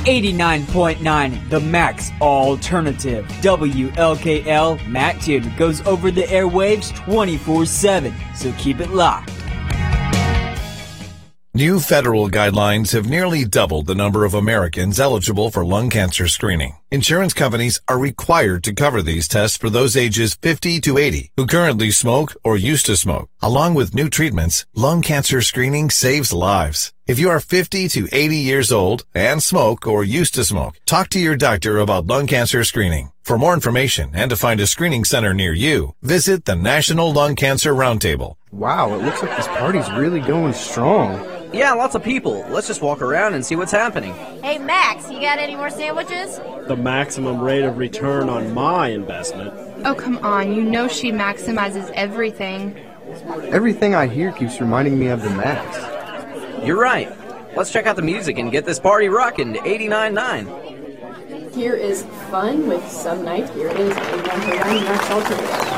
89.9 The Max Alternative. WLKL Macton goes over the airwaves 24/7, so keep it locked. New federal guidelines have nearly doubled the number of Americans eligible for lung cancer screening. Insurance companies are required to cover these tests for those ages 50 to 80 who currently smoke or used to smoke. Along with new treatments, lung cancer screening saves lives. If you are 50 to 80 years old and smoke or used to smoke, talk to your doctor about lung cancer screening. For more information and to find a screening center near you, visit the National Lung Cancer Roundtable. Wow, it looks like this party's really going strong. Yeah, lots of people. Let's just walk around and see what's happening. Hey, Max, you got any more sandwiches? The maximum rate of return on my investment. Oh, come on. You know she maximizes everything. Everything I hear keeps reminding me of the Max. You're right. Let's check out the music and get this party rocking to 89.9. Here is fun with some night. Here it is, 89.9 Max Alternative.